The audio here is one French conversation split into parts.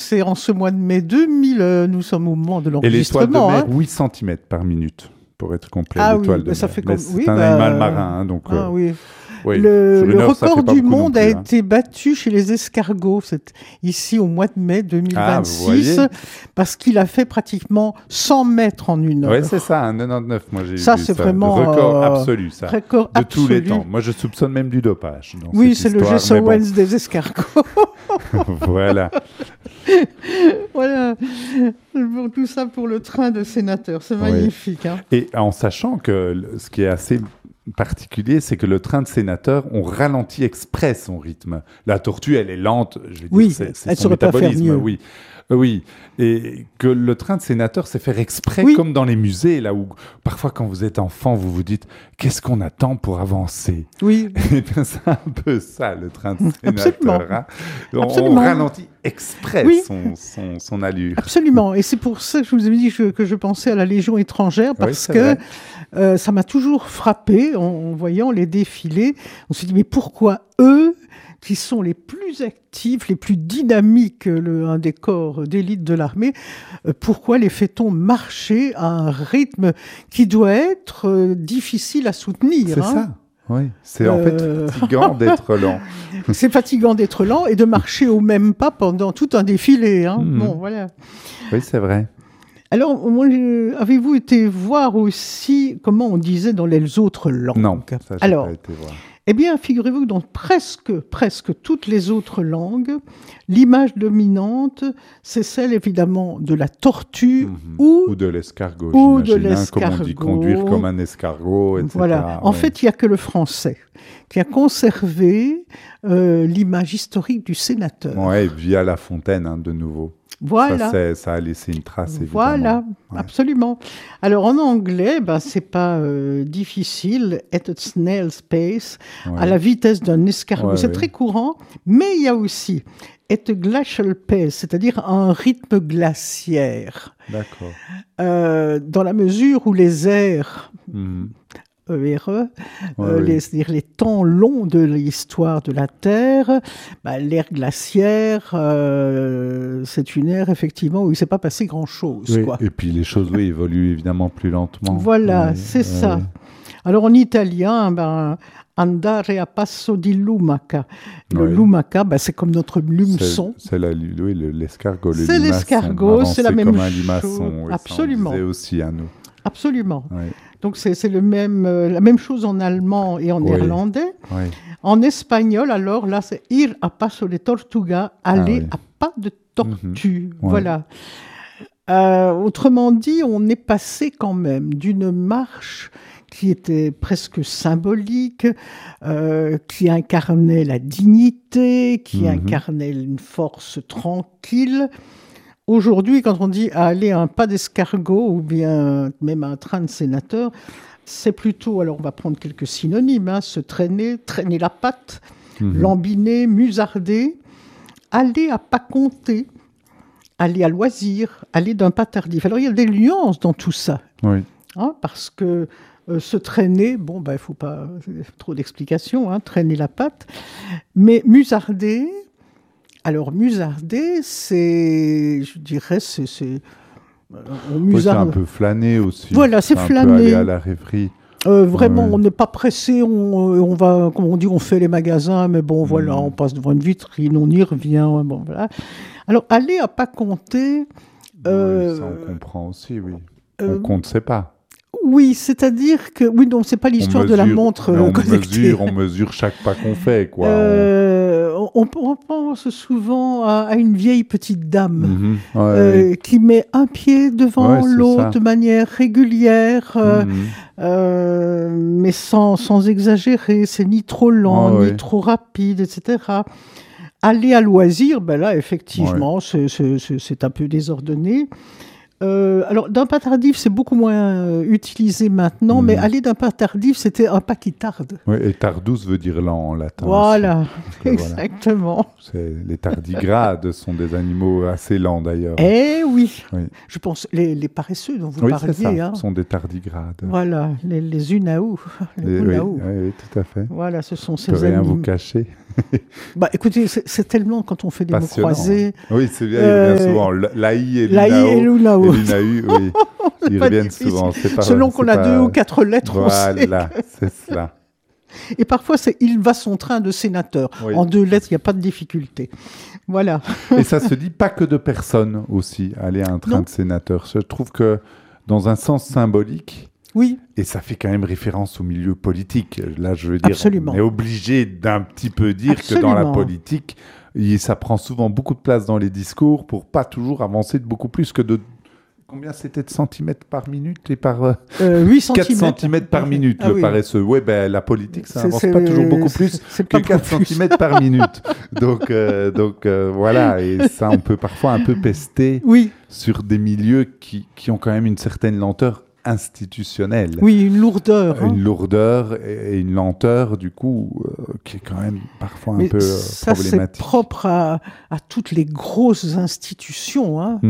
c'est en ce mois de mai 2000, nous sommes au moment de Et l'étoile de l'enregistrement. mer, 8 cm par minute, pour être complet. Ah l'étoile oui, de ça mer. fait Mais comme... c'est oui, un animal marin, hein, donc... oui. oui, Le sur une heure, ça record fait pas du beaucoup non monde plus, a hein. été battu chez les escargots, c'est ici au mois de mai 2026, voyez. parce qu'il a fait pratiquement 100 mètres en une heure. Oui, c'est ça, un 99, moi j'ai Ça, vu c'est ça. vraiment, Le record absolu, ça. record de tous les absolu. temps. Moi, je soupçonne même du dopage dans Oui, cette c'est le histoire, Jesse mais bon. Owens des escargots. Voilà. Voilà. Bon, tout ça pour le train de sénateur. C'est Ouais. magnifique. Hein. Et en sachant que ce qui est assez particulier, c'est que le train de sénateur, on ralentit exprès son rythme. La tortue, elle est lente, je vais Oui, dire, c'est elle son saurait pas faire métabolisme, mieux. oui. Oui, et que le train de sénateur, c'est faire exprès, Oui. comme dans les musées, là où parfois quand vous êtes enfant, vous vous dites « qu'est-ce qu'on attend pour avancer ?» Oui, Et bien, c'est un peu ça, le train de Absolument. sénateur. Hein. On Absolument. ralentit exprès Oui. son allure. absolument. Et c'est pour ça que je vous avais dit que je pensais à la Légion étrangère, parce c'est que vrai. ça m'a toujours frappé en voyant les défilés. On se dit, mais pourquoi eux, qui sont les plus actifs, les plus dynamiques, un des corps d'élite de l'armée, pourquoi les fait-on marcher à un rythme qui doit être difficile à soutenir, C'est hein. ça. Oui, c'est en fait fatigant d'être lent. C'est fatigant d'être lent et de marcher au même pas pendant tout un défilé, hein. Mhm. Bon, voilà. Oui, c'est vrai. Alors, avez-vous été voir aussi comment on disait dans les autres langues? Non, ça, j'ai Alors, pas été voir. eh bien, figurez-vous que dans presque toutes les autres langues, l'image dominante, c'est celle évidemment de la tortue Ou de l'escargot, ou de j'imagine, hein, comme on dit, l'escargot. conduire comme un escargot, etc. Voilà. En ouais. fait, il n'y a que le français qui a conservé l'image historique du sénateur. Ouais, via La Fontaine, hein, de nouveau. Voilà. Ça a laissé une trace, évidemment. Voilà, Ouais. absolument. Alors en anglais, c'est pas difficile. At a snail's pace, Ouais. à la vitesse d'un escargot. Ouais, c'est ouais. très courant, mais il y a aussi at a glacial pace, c'est-à-dire un rythme glaciaire. D'accord. Dans la mesure où les airs, Mhm. ERE, Ouais, c'est-à-dire les temps longs de l'histoire de la Terre, l'ère glaciaire, c'est une ère effectivement où il ne s'est pas passé grand-chose. Oui, Quoi. et puis les choses, oui, évoluent évidemment plus lentement. Voilà, Ouais, c'est ouais, ça. ouais. Alors en italien, andare a passo di lumaca. Le Ouais. lumaca, c'est comme notre lumeçon. C'est l'escargot. Le C'est limaçon, l'escargot, avancé c'est la même comme un chose. limaçon. Oui, Absolument. Ça, on disait aussi à nous. Absolument. Ouais, Donc c'est la même chose en allemand et en Oui. néerlandais. ouais. En espagnol, alors là, c'est ir a paso de tortuga, aller oui. à pas de tortue. Ouais. Voilà. Autrement dit, on est passé quand même d'une marche qui était presque symbolique, qui incarnait la dignité, qui incarnait une force tranquille. Aujourd'hui, quand on dit aller à un pas d'escargot ou bien même à un train de sénateur, c'est plutôt, alors on va prendre quelques synonymes, se traîner la patte, lambiner, musarder, aller à pas compter, aller à loisir, aller d'un pas tardif. Alors il y a des nuances dans tout ça, Oui. hein, parce que se traîner, il faut pas trop d'explications, hein, traîner la patte, mais musarder, alors musarder, c'est, je dirais, on Oui, c'est musarde. un peu flâner aussi. Voilà, c'est un flâner. peu aller à la rêverie. Vraiment, Ouais. on n'est pas pressé, on va, comme on dit, on fait les magasins, mais bon, voilà, on passe devant une vitrine, on y revient, bon, voilà. Alors, aller à pas compter... Oui, ça, on comprend aussi, oui. On compte, c'est pas. Oui, c'est-à-dire que... Oui, non, c'est pas l'histoire de la montre connectée. On mesure chaque pas qu'on fait, quoi. On pense souvent à une vieille petite dame Ouais. qui met un pied devant Ouais, c'est l'autre ça. de manière régulière, mais sans exagérer. C'est ni trop lent, ni trop rapide, etc. Aller à loisir, là, effectivement, c'est un peu désordonné. Alors, d'un pas tardif, c'est beaucoup moins utilisé maintenant, mais aller d'un pas tardif, c'était un pas qui tarde. Oui, et tardus veut dire lent en latin. Voilà, aussi. exactement. Les tardigrades sont des animaux assez lents d'ailleurs. Eh oui. Oui. Je pense, les paresseux dont vous parliez. C'est ça, sont des tardigrades. Voilà, les unaous. Oui, tout à fait. Voilà, ce sont ces animaux. Rien animaux. vous cacher. Écoutez, c'est tellement quand on fait des mots croisés. Oui, c'est bien, il revient souvent. L'Aï et l'Unau. Oui. Ils reviennent souvent. Selon qu'on a 2 ou 4 lettres. Voilà, c'est cela. Et parfois, c'est « il va son train de sénateur ». En 2 lettres, il n'y a pas de difficulté. Voilà. Et ça se dit pas que de personnes aussi, aller à un train de sénateur. Je trouve que dans un sens symbolique, oui. Et ça fait quand même référence au milieu politique. Là, je veux dire, Absolument. on est obligé d'un petit peu dire que dans la politique, ça prend souvent beaucoup de place dans les discours pour pas toujours avancer de beaucoup plus que de... Combien c'était de centimètres par minute et par 8 4 centimètres par minute, le paresseux. Oui, la politique, ça n'avance pas toujours beaucoup plus que 4 centimètres par minute. Donc voilà, et ça, on peut parfois un peu pester sur des milieux qui ont quand même une certaine lenteur institutionnelle. Oui, une lourdeur. Une lourdeur et une lenteur, du coup, qui est quand même parfois un peu ça, problématique. C'est propre à toutes les grosses institutions, hein.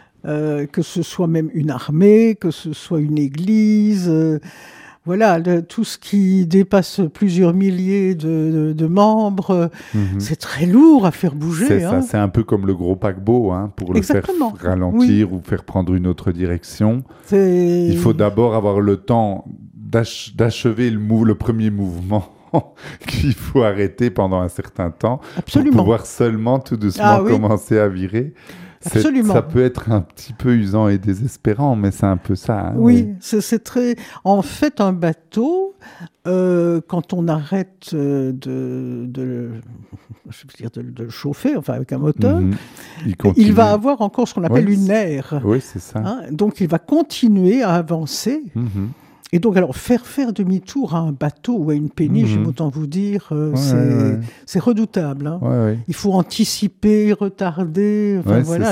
Que ce soit même une armée, que ce soit une église, voilà, tout ce qui dépasse plusieurs milliers de membres, c'est très lourd à faire bouger. C'est ça, c'est un peu comme le gros paquebot, pour le faire ralentir ou faire prendre une autre direction. Il faut d'abord avoir le temps d'achever le premier mouvement qu'il faut arrêter pendant un certain temps pour pouvoir seulement tout doucement commencer à virer. Absolument. Ça peut être un petit peu usant et désespérant, mais c'est un peu ça. Oui, c'est très... En fait, un bateau, quand on arrête de le chauffer, enfin avec un moteur, il va avoir encore ce qu'on appelle une aire. Oui, c'est ça. Donc, il va continuer à avancer. Et donc, alors, faire demi-tour à un bateau ou à une péniche, j'aime autant vous dire, c'est redoutable. Il faut anticiper, retarder, voilà.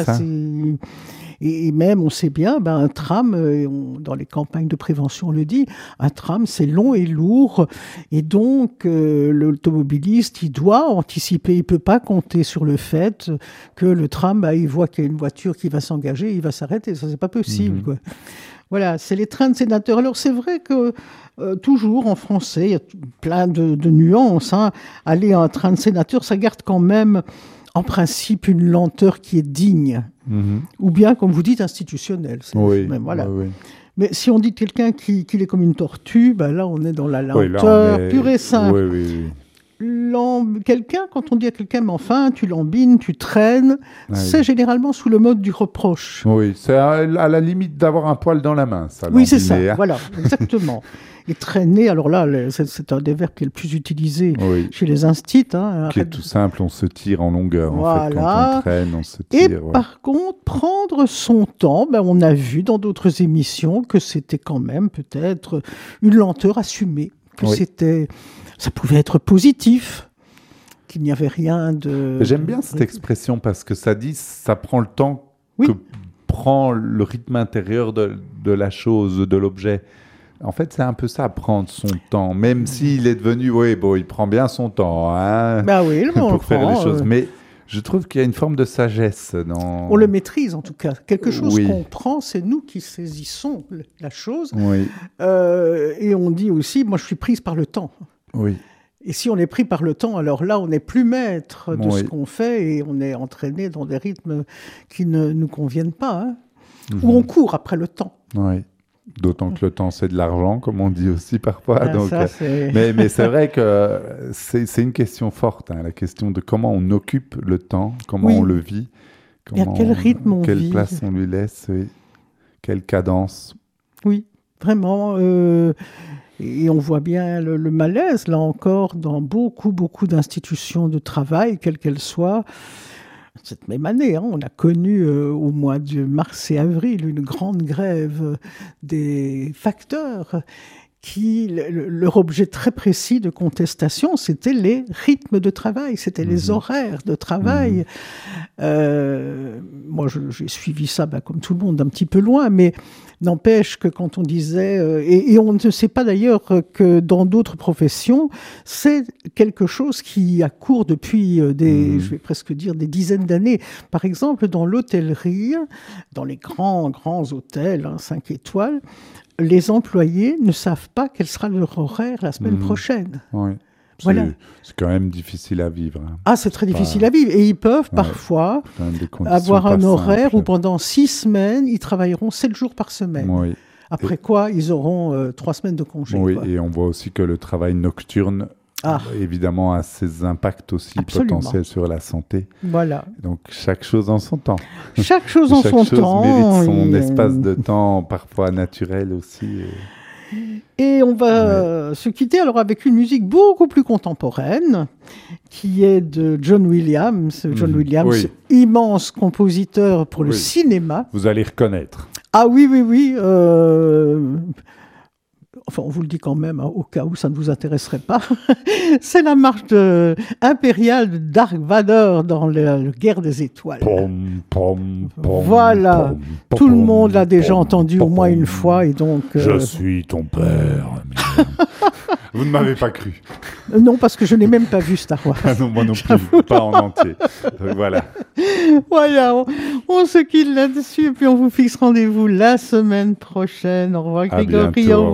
Et même, on sait bien, un tram, dans les campagnes de prévention on le dit, un tram, c'est long et lourd. Et donc, l'automobiliste, il doit anticiper. Il ne peut pas compter sur le fait que le tram, il voit qu'il y a une voiture qui va s'engager, il va s'arrêter. Ça, c'est pas possible, quoi. Voilà, c'est les trains de sénateurs. Alors, c'est vrai que toujours en français, il y a plein de nuances. Aller à un train de sénateur, ça garde quand même, en principe, une lenteur qui est digne. Ou bien, comme vous dites, institutionnelle. Voilà. Mais si on dit de quelqu'un qu'il est comme une tortue, là, on est dans la lenteur pure et simple. Quelqu'un, quand on dit à quelqu'un, mais enfin, tu lambines, tu traînes, c'est généralement sous le mode du reproche. Oui, c'est à la limite d'avoir un poil dans la main, ça. Oui, c'est ça, voilà, exactement. Et traîner, alors là, c'est un des verbes qui est le plus utilisé chez les instits. Qui est tout simple, on se tire en longueur, en fait, quand on traîne, on se tire. Et par contre, prendre son temps, on a vu dans d'autres émissions que c'était quand même peut-être une lenteur assumée, que ça pouvait être positif, qu'il n'y avait rien de... J'aime bien cette expression parce que ça dit, ça prend le temps que prend le rythme intérieur de la chose, de l'objet. En fait, c'est un peu ça, prendre son temps, même s'il est devenu, il prend bien son temps, pour faire les choses. Mais je trouve qu'il y a une forme de sagesse dans... On le maîtrise, en tout cas. Quelque chose qu'on prend, c'est nous qui saisissons la chose. Et on dit aussi, moi, je suis prise par le temps. Et si on est pris par le temps, alors là, on n'est plus maître de ce qu'on fait et on est entraîné dans des rythmes qui ne nous conviennent pas. Ou on court après le temps. D'autant que le temps, c'est de l'argent, comme on dit aussi parfois. Donc, mais c'est vrai que c'est une question forte, la question de comment on occupe le temps, comment on le vit, et à quel rythme on vit. Quelle place on lui laisse, quelle cadence. Oui, vraiment. Et on voit bien le malaise, là encore, dans beaucoup d'institutions de travail, quelles qu'elles soient. Cette même année, on a connu au mois de mars et avril une grande grève des facteurs qui, leur objet très précis de contestation, c'était les rythmes de travail, c'était les horaires de travail. moi, j'ai suivi ça, comme tout le monde, d'un petit peu loin, mais n'empêche que quand on disait, et on ne sait pas d'ailleurs que dans d'autres professions, c'est quelque chose qui a cours depuis je vais presque dire des dizaines d'années. Par exemple, dans l'hôtellerie, dans les grands hôtels, 5 étoiles, les employés ne savent pas quel sera leur horaire la semaine prochaine. Oui. Voilà. C'est quand même difficile à vivre. Hein. Ah, c'est très difficile à vivre. Et ils peuvent parfois avoir un horaire où pendant 6 semaines, ils travailleront 7 jours par semaine. Oui. Après quoi, ils auront 3 semaines de congé. Oui, et on voit aussi que le travail nocturne, évidemment, a ses impacts aussi potentiels sur la santé. Voilà. Donc, chaque chose en son temps. Chaque chose en son temps. Mérite son espace de temps, parfois naturel aussi. Et on va se quitter alors avec une musique beaucoup plus contemporaine, qui est de John Williams. John Williams, immense compositeur pour le cinéma. Vous allez reconnaître. Ah oui. Enfin, on vous le dit quand même, au cas où ça ne vous intéresserait pas. C'est la marche impériale de Dark Vador dans la Guerre des Étoiles. Voilà. Tout le monde l'a déjà entendu au moins une fois. Et donc, je suis ton père. Vous ne m'avez pas cru. Non, parce que je n'ai même pas vu Star Wars. Ah non, moi non plus, pas en entier. Voilà. Voilà, on se quitte là-dessus et puis on vous fixe rendez-vous la semaine prochaine. Au revoir Grégory. À bientôt.